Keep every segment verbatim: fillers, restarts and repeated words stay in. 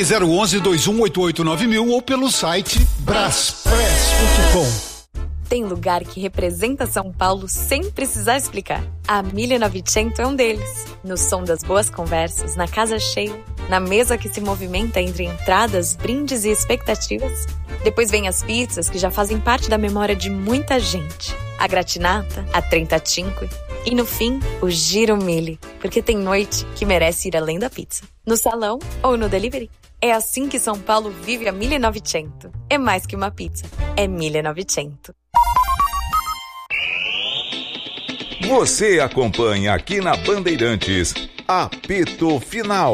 Ligue zero onze, dois um oito oito nove mil ou pelo site braspress ponto com. Tem lugar que representa São Paulo sem precisar explicar. A mille e novecento é um deles. No som das boas conversas, na casa cheia, na mesa que se movimenta entre entradas, brindes e expectativas. Depois vem as pizzas que já fazem parte da memória de muita gente. A gratinata, a trentacinque e, no fim, o Giro Mille, porque tem noite que merece ir além da pizza. No salão ou no delivery. É assim que São Paulo vive a mille e novecento. É mais que uma pizza, é mille e novecento. Você acompanha aqui na Bandeirantes, Apito Final.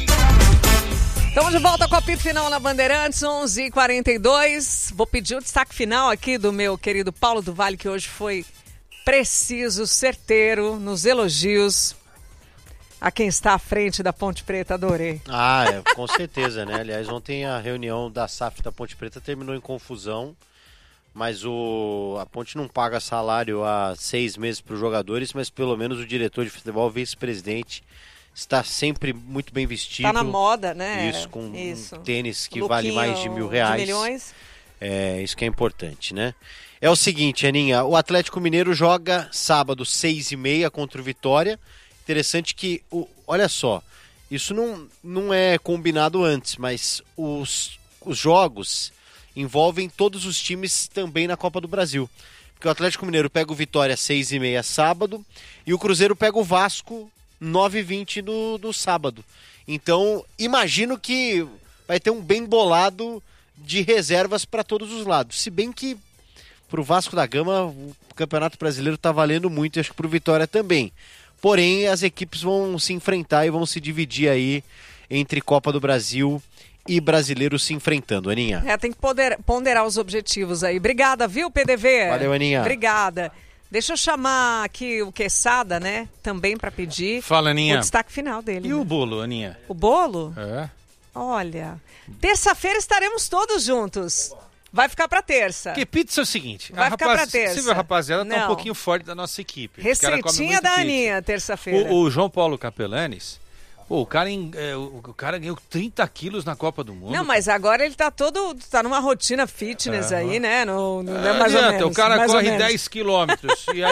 Estamos de volta com o Apito Final na Bandeirantes, onze e quarenta e dois. Vou pedir o destaque final aqui do meu querido Paulo do Vale, que hoje foi preciso, certeiro, nos elogios a quem está à frente da Ponte Preta. Adorei. Ah, é, com certeza, né? Aliás, ontem a reunião da S A F da Ponte Preta terminou em confusão. Mas o, a Ponte não paga salário há seis meses para os jogadores, mas pelo menos o diretor de futebol, vice-presidente, está sempre muito bem vestido. Está na moda, né? Isso, com isso. um tênis que Lookinho vale mais de mil reais. De milhões. É, isso que é importante, né? É o seguinte, Aninha, o Atlético Mineiro joga sábado seis e meia contra o Vitória. Interessante que, o, olha só, isso não, não é combinado antes, mas os, os jogos envolvem todos os times também na Copa do Brasil. Porque o Atlético Mineiro pega o Vitória seis e meia sábado e o Cruzeiro pega o Vasco nove e vinte no, no sábado. Então, imagino que vai ter um bem bolado de reservas para todos os lados. Se bem que para o Vasco da Gama o Campeonato Brasileiro está valendo muito e acho que para o Vitória também. Porém, as equipes vão se enfrentar e vão se dividir aí entre Copa do Brasil e brasileiros se enfrentando, Aninha. É, tem que poder, ponderar os objetivos aí. Obrigada, viu, P D V? Valeu, Aninha. Obrigada. Deixa eu chamar aqui o Quesada, né? Também para pedir. Fala, Aninha. O destaque final dele. E né? o bolo, Aninha? O bolo? É. Olha, terça-feira estaremos todos juntos. Vai ficar pra terça. Porque pizza é o seguinte. Vai a ficar rapaz... pra terça. Você viu a rapaziada tá Não. um pouquinho forte da nossa equipe. Receitinha da Aninha, terça-feira. O, o João Paulo Capelanes, pô, o cara, em, é, o, o cara ganhou trinta quilos na Copa do Mundo. Não, mas agora ele tá todo, tá numa rotina fitness é. aí, né? No, no, É, mais adianta, ou menos. o cara mais corre dez quilômetros e aí